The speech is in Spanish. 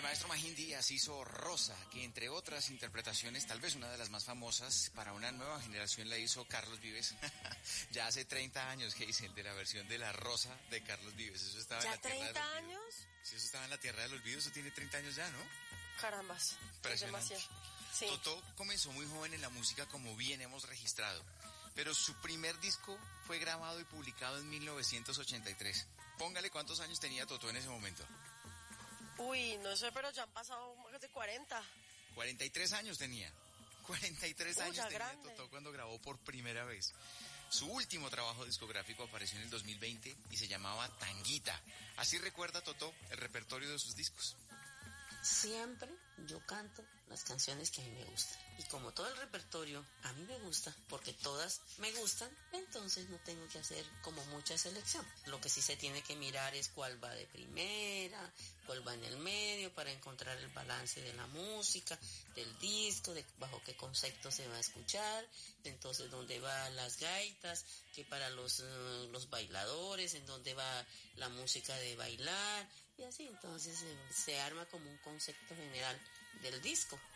maestro Magín Díaz hizo Rosa, que entre otras interpretaciones, tal vez una de las más famosas para una nueva generación la hizo Carlos Vives. Ya hace 30 años que hice el de la versión de La Rosa de Carlos Vives. Eso estaba en la tierra de los ¿30 años? Sí, eso estaba en la tierra de los olvido, eso tiene 30 años ya, ¿no? Carambas, es demasiado. Sí. Totó comenzó muy joven en la música, como bien hemos registrado, pero su primer disco fue grabado y publicado en 1983. Póngale cuántos años tenía Totó en ese momento. Uy, no sé, pero ya han pasado más de 40. 43 años tenía. 43 años tenía grande. Totó cuando grabó por primera vez. Su último trabajo discográfico apareció en el 2020 y se llamaba Tanguita. Así recuerda Totó el repertorio de sus discos. Siempre yo canto las canciones que a mí me gustan. Y como todo el repertorio a mí me gusta, porque todas me gustan, entonces no tengo que hacer como mucha selección. Lo que sí se tiene que mirar es cuál va de primera, cuál va en el medio, para encontrar el balance de la música, del disco, de bajo qué concepto se va a escuchar, entonces dónde van las gaitas, que para los bailadores, en dónde va la música de bailar, y así entonces se arma como un concepto general del disco.